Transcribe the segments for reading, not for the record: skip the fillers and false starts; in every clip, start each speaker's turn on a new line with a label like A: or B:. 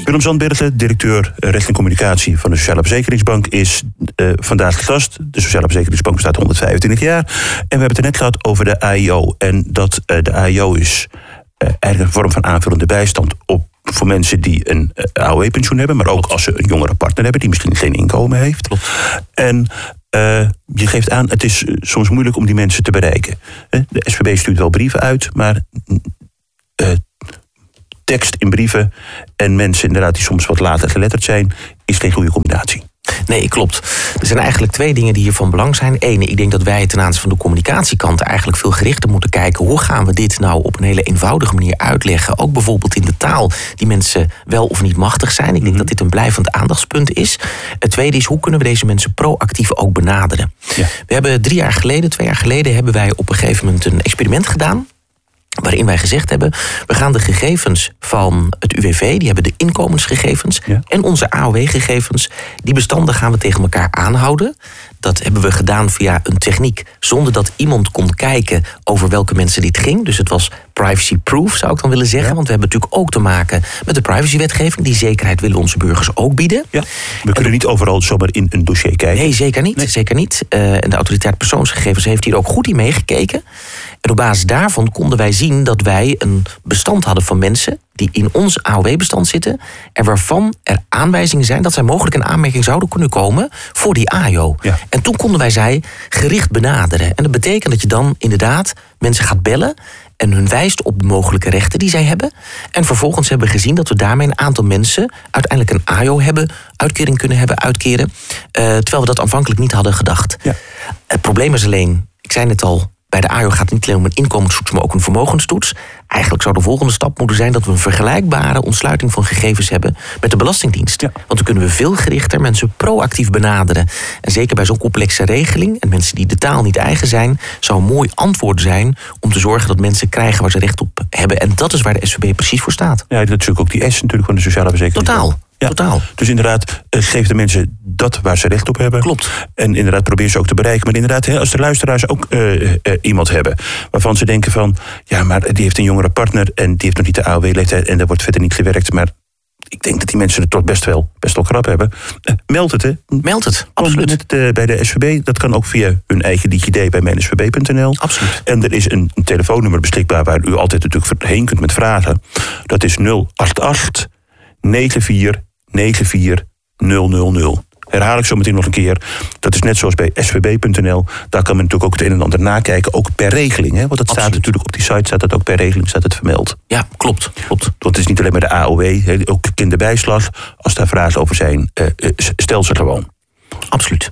A: Willem Zandbergen, directeur recht en communicatie van de Sociale Verzekeringsbank, is vandaag getast. De Sociale Verzekeringsbank bestaat 125 jaar. En we hebben het er net gehad over de AIO. En dat de AIO is eigenlijk een vorm van aanvullende bijstand voor mensen die een AOW-pensioen hebben, maar ook als ze een jongere partner hebben die misschien geen inkomen heeft.
B: Klopt.
A: En je geeft aan, het is soms moeilijk om die mensen te bereiken. De SVB stuurt wel brieven uit, maar tekst in brieven en mensen inderdaad die soms wat later geletterd zijn, is geen goede combinatie.
B: Nee, klopt. Er zijn eigenlijk twee dingen die hier van belang zijn. Eén, ik denk dat wij ten aanzien van de communicatiekant eigenlijk veel gerichter moeten kijken. Hoe gaan we dit nou op een hele eenvoudige manier uitleggen? Ook bijvoorbeeld in de taal die mensen wel of niet machtig zijn. Ik denk dat dit een blijvend aandachtspunt is. Het tweede is, hoe kunnen we deze mensen proactief ook benaderen? Ja. We hebben 2 jaar geleden hebben wij op een gegeven moment een experiment gedaan, waarin wij gezegd hebben, we gaan de gegevens van het UWV, die hebben de inkomensgegevens, en onze AOW-gegevens, die bestanden gaan we tegen elkaar aanhouden. Dat hebben we gedaan via een techniek, zonder dat iemand kon kijken over welke mensen dit ging. Dus het was privacy-proof, zou ik dan willen zeggen. Want we hebben natuurlijk ook te maken met de privacywetgeving. Die zekerheid willen onze burgers ook bieden.
A: Ja. We kunnen niet overal zomaar in een dossier kijken.
B: Nee, zeker niet. Nee. Zeker niet. En de autoriteit persoonsgegevens heeft hier ook goed in meegekeken. En op basis daarvan konden wij zien dat wij een bestand hadden van mensen die in ons AOW-bestand zitten en waarvan er aanwijzingen zijn dat zij mogelijk in aanmerking zouden kunnen komen voor die AIO. Ja. En toen konden wij zij gericht benaderen. En dat betekent dat je dan inderdaad mensen gaat bellen en hun wijst op de mogelijke rechten die zij hebben. En vervolgens hebben we gezien dat we daarmee een aantal mensen uiteindelijk een AIO hebben, uitkering kunnen hebben, uitkeren. Terwijl we dat aanvankelijk niet hadden gedacht. Ja. Het probleem is alleen, ik zei net al, bij de AIO gaat het niet alleen om een inkomenstoets, maar ook een vermogenstoets. Eigenlijk zou de volgende stap moeten zijn dat we een vergelijkbare ontsluiting van gegevens hebben met de Belastingdienst. Ja. Want dan kunnen we veel gerichter mensen proactief benaderen. En zeker bij zo'n complexe regeling, en mensen die de taal niet eigen zijn, zou een mooi antwoord zijn om te zorgen dat mensen krijgen waar ze recht op hebben. En dat is waar de SVB precies voor staat.
A: Ja, dat is natuurlijk ook die S natuurlijk van de Sociale Verzekering.
B: Totaal. Ja. Totaal.
A: Dus inderdaad, geef de mensen dat waar ze recht op hebben.
B: Klopt.
A: En inderdaad, probeer ze ook te bereiken. Maar inderdaad, als de luisteraars ook iemand hebben waarvan ze denken van, ja, maar die heeft een jongere partner en die heeft nog niet de AOW-leeftijd en daar wordt verder niet gewerkt, maar ik denk dat die mensen het toch best wel krap hebben. Meld het, hè.
B: Meld het, absoluut.
A: Bij de SVB, dat kan ook via hun eigen DigiD bij mijnsvb.nl.
B: Absoluut.
A: En er is een telefoonnummer beschikbaar waar u altijd natuurlijk heen kunt met vragen. Dat is 088 94 94 000. Herhaal ik zo meteen nog een keer. Dat is net zoals bij svb.nl. Daar kan men natuurlijk ook het een en ander nakijken. Ook per regeling. Hè? Want het staat natuurlijk op die site, staat dat ook per regeling staat het vermeld.
B: Ja, klopt.
A: Want het is niet alleen maar de AOW, ook kinderbijslag. Als daar vragen over zijn, stel ze gewoon.
B: Absoluut.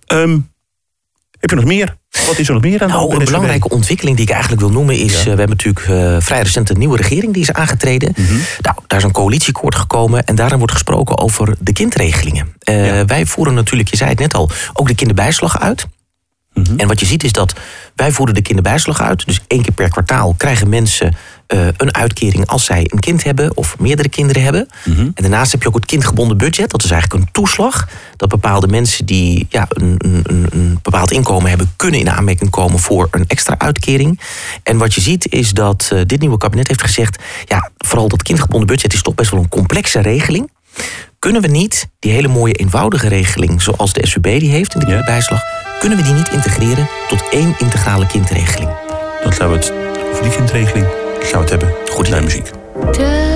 A: Heb je nog meer? Wat is er nog meer aan de hand?
B: Een belangrijke ontwikkeling die ik eigenlijk wil noemen is, we hebben natuurlijk vrij recent een nieuwe regering die is aangetreden. Mm-hmm. Nou, daar is een coalitieakkoord gekomen en daarin wordt gesproken over de kindregelingen. Wij voeren natuurlijk, je zei het net al, ook de kinderbijslag uit. Mm-hmm. En wat je ziet is dat wij voeren de kinderbijslag uit. Dus 1 keer per kwartaal krijgen mensen een uitkering als zij een kind hebben of meerdere kinderen hebben. Mm-hmm. En daarnaast heb je ook het kindgebonden budget. Dat is eigenlijk een toeslag. Dat bepaalde mensen die een bepaald inkomen hebben, kunnen in aanmerking komen voor een extra uitkering. En wat je ziet is dat dit nieuwe kabinet heeft gezegd, ja, vooral dat kindgebonden budget is toch best wel een complexe regeling. Kunnen we niet die hele mooie eenvoudige regeling zoals de SVB die heeft in de kinderbijslag, kunnen we die niet integreren tot 1 integrale kindregeling?
A: Dan gaan we het over die kindregeling gaan we het hebben. Goed, bij muziek.